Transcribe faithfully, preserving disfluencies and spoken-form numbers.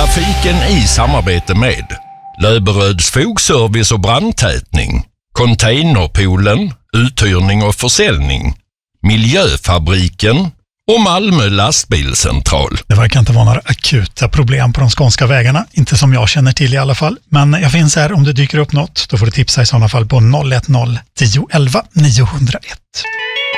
Trafiken i samarbete med Löberöds fogservice och brandtätning, Containerpoolen, uthyrning och försäljning, Miljöfabriken och Malmö lastbilscentral. Det verkar inte vara några akuta problem på de skånska vägarna, inte som jag känner till i alla fall. Men jag finns här om det dyker upp något, då får du tipsa i sådana fall på noll ett noll tio elva niohundraett.